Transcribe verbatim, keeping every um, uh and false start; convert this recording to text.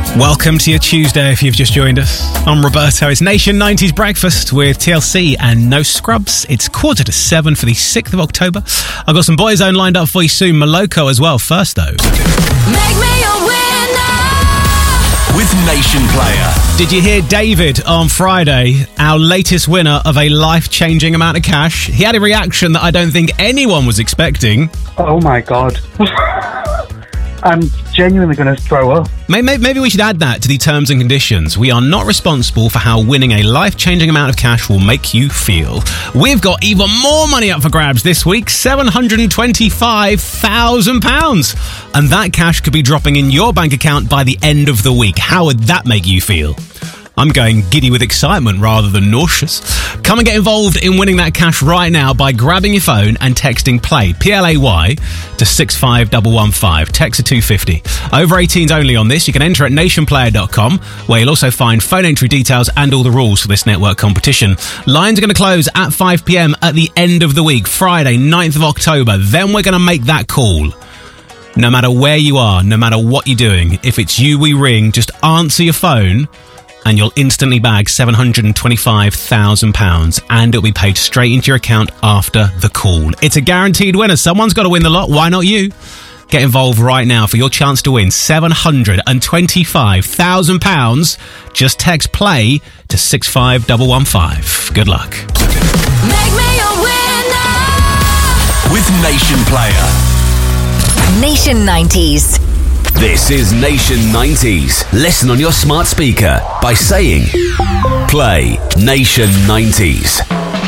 Welcome to your Tuesday if you've just joined us. I'm Roberto. It's Nation nineties Breakfast with T L C and No Scrubs. It's quarter to seven for the sixth of October. I've got some Boyzone lined up for you soon. Moloko as well. First, though. Make me a winner with Nation Player. Did you hear David on Friday, our latest winner of a life-changing amount of cash? He had a reaction that I don't think anyone was expecting. Oh my God. I'm genuinely going to throw up. Maybe, maybe we should add that to the terms and conditions. We are not responsible for how winning a life-changing amount of cash will make you feel. We've got even more money up for grabs this week, seven hundred twenty-five thousand pounds. And that cash could be dropping in your bank account by the end of the week. How would that make you feel? I'm going giddy with excitement rather than nauseous. Come and get involved in winning that cash right now by grabbing your phone and texting PLAY, P L A Y, to six five one one five. Text to two fifty. Over eighteens only on this. You can enter at nation player dot com, where you'll also find phone entry details and all the rules for this network competition. Lines are going to close at five p.m. at the end of the week, Friday, ninth of October. Then we're going to make that call. No matter where you are, no matter what you're doing, if it's you we ring, just answer your phone and you'll instantly bag seven hundred twenty-five thousand pounds, and it'll be paid straight into your account after the call. It's a guaranteed winner. Someone's got to win the lot. Why not you? Get involved right now for your chance to win seven hundred twenty-five thousand pounds. Just text PLAY to six five one one five. Good luck. Make me a winner with Nation Player. Nation nineties. This is Nation nineties. Listen on your smart speaker by saying Play Nation nineties.